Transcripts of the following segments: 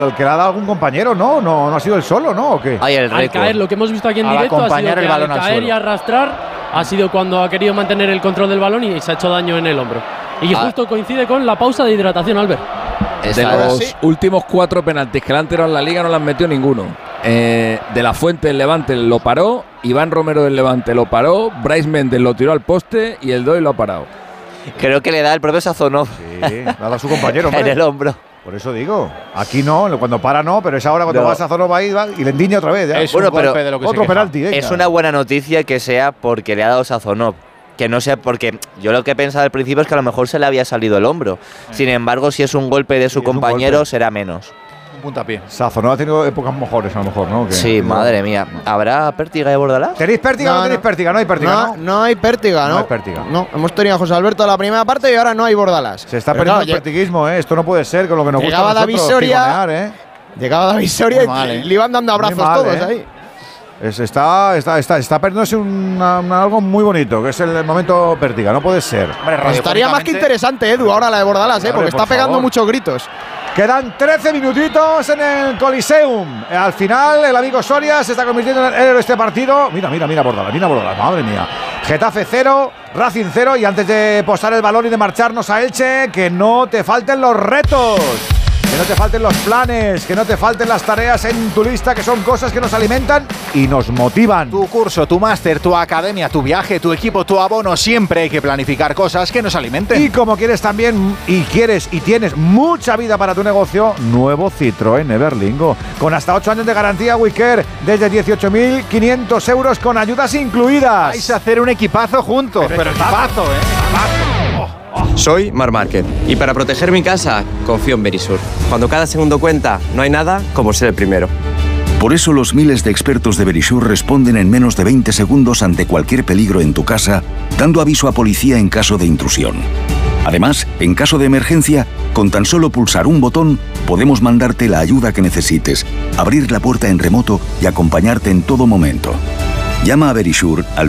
El que le ha dado algún compañero, no ha sido el solo, ¿no? ¿O qué? Al caer, lo que hemos visto aquí en directo ha sido que al caer y arrastrar ha sido cuando ha querido mantener el control del balón y se ha hecho daño en el hombro. Y justo coincide con la pausa de hidratación, Albert. De los últimos 4 penaltis que le han tirado en la Liga no le han metido ninguno. De la Fuente del Levante lo paró, Iván Romero del Levante lo paró, Brais Méndez lo tiró al poste y el Doi lo ha parado. Creo que le da el propio Sazonov. Sí, le ha dado a su compañero, en el hombro. Por eso digo, aquí no, cuando para no, pero es ahora cuando va a Sazonov ahí y le endiña otra vez. ¿Ya? Es bueno, pero de lo que otro penalti. Es una buena noticia que sea porque le ha dado Sazonov. Que no sea porque yo lo que pensaba al principio es que a lo mejor se le había salido el hombro. Sin embargo, si es un golpe de su compañero, será menos. Un puntapié. Sazonov ha tenido épocas mejores, a lo mejor, ¿no? Sí, madre mía. ¿Habrá pértiga de Bordalás? ¿Tenéis pértiga o no tenéis pértiga? No hay pértiga, no hay pértiga, ¿no? No hay pértiga. No, hemos tenido a José Alberto en la primera parte y ahora no hay Bordalás. Se está perdiendo el pertiguismo, ¿eh? Esto no puede ser con lo que nos gusta a nosotros, Soria, ¿eh? Llegaba David Soria y le iban dando abrazos todos ahí. Está perdiéndose algo muy bonito, que es el momento pértiga. No puede ser. Estaría más que interesante, Edu, ahora la de Bordalás, porque está pegando muchos gritos. Quedan 13 minutitos en el Coliseum. Al final, el amigo Soria se está convirtiendo en el héroe de este partido. Mira Bordalás, madre mía. Getafe 0, Racing 0. Y antes de posar el balón y de marcharnos a Elche, que no te falten los retos. Que no te falten los planes, que no te falten las tareas en tu lista, que son cosas que nos alimentan y nos motivan. Tu curso, tu máster, tu academia, tu viaje, tu equipo, tu abono, siempre hay que planificar cosas que nos alimenten. Y como quieres también, y tienes mucha vida para tu negocio, nuevo Citroën Everlingo. Con hasta 8 años de garantía WeCare, desde 18.500 euros con ayudas incluidas. Vais a hacer un equipazo juntos. Pero equipazo, Soy Marc Márquez y para proteger mi casa confío en Verisur. Cuando cada segundo cuenta, no hay nada como ser el primero. Por eso los miles de expertos de Verisur responden en menos de 20 segundos ante cualquier peligro en tu casa, dando aviso a policía en caso de intrusión. Además, en caso de emergencia, con tan solo pulsar un botón, podemos mandarte la ayuda que necesites, abrir la puerta en remoto y acompañarte en todo momento. Llama a Verisur al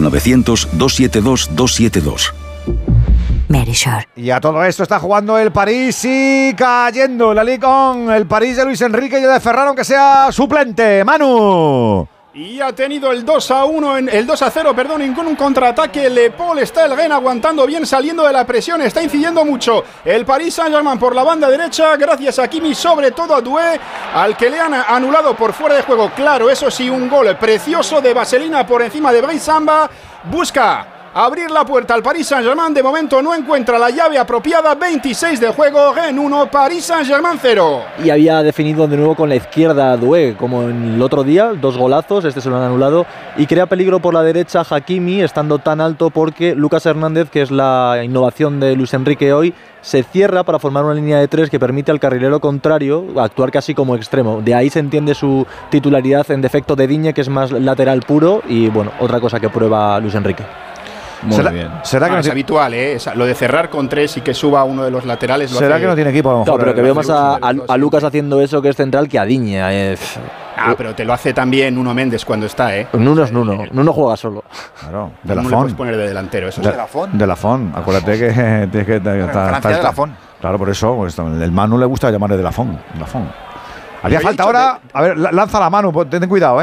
900-272-272. Verisur. Y a todo esto está jugando el París y cayendo la Ligue 1. El París de Luis Enrique y el de Ferran, aunque sea suplente. Manu. Y ha tenido el 2-1, el 2-0, perdón, con un contraataque. Le Paul está el Rennes aguantando bien, saliendo de la presión, está incidiendo mucho. El Paris Saint-Germain por la banda derecha, gracias a Kimi, sobre todo a Doué, al que le han anulado por fuera de juego. Claro, eso sí, un gol precioso de Vaselina por encima de Brice Samba. Busca abrir la puerta al Paris Saint-Germain. De momento no encuentra la llave apropiada. 26 de juego, Rennes 1, Paris Saint-Germain 0. Y había definido de nuevo con la izquierda Doué, como en el otro día, 2 golazos, se lo han anulado. Y crea peligro por la derecha Hakimi, estando tan alto porque Lucas Hernández, que es la innovación de Luis Enrique hoy, se cierra para formar una línea de 3 que permite al carrilero contrario actuar casi como extremo. De ahí se entiende su titularidad en defecto de Digne, que es más lateral puro, y bueno, otra cosa que prueba Luis Enrique. Muy bien. ¿Será que no es habitual, lo de cerrar con 3 y que suba uno de los laterales? ¿Será que no tiene equipo a lo mejor? No, pero que veo más a Lucas haciendo eso, que es central, que a Digne. Pero te lo hace también Nuno Méndez cuando está, Nuno es Nuno. Nuno juega solo. Claro, de la Fon. No le puedes poner de delantero. Eso de la Fon. De la Fon. Acuérdate que está de la Fon. Claro, por eso pues, el Manu le gusta llamarle de la Fon. Haría falta ahora. A ver, lanza la mano, ten cuidado,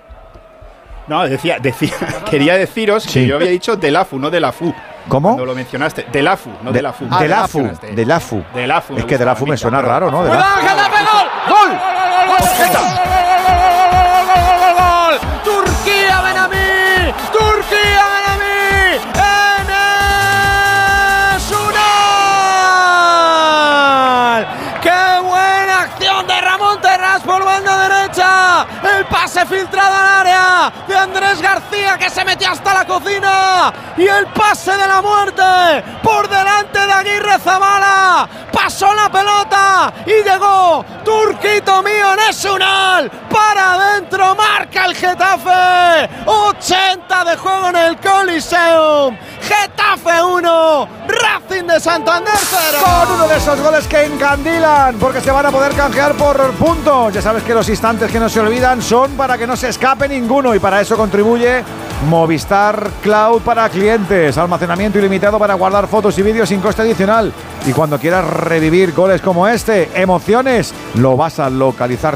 No, quería deciros que yo había dicho de la Fu, no de la Fu. ¿Cómo? Cuando lo mencionaste. De la Fu, no de la Fu. De la Fu. De la Fu. Es que de la Fu me suena raro, ¿no? ¡Gol! ¡Turquía, ven a mí! ¡Turquía, ven a mí! ¡Enes Unal! ¡Qué buena acción de Ramón Terrás por banda derecha! ¡El pase filtrado al área de Andrés García, que se metió hasta la cocina! ¡Y el pase de la muerte por delante de Aguirre Zabala! ¡Pasó la pelota y llegó Turquito mío, Enes Unal! ¡Para adentro! ¡Marca el Getafe! 80 de juego en el Coliseum. Getafe 1, Racing de Santander 0. Con uno de esos goles que encandilan, porque se van a poder canjear por puntos. Ya sabes que los instantes que no se olvidan son para que no se escape ninguno, y para eso contribuye Movistar Cloud para clientes, almacenamiento ilimitado para guardar fotos y vídeos sin coste adicional. Y cuando quieras revivir goles como este, emociones, lo vas a localizar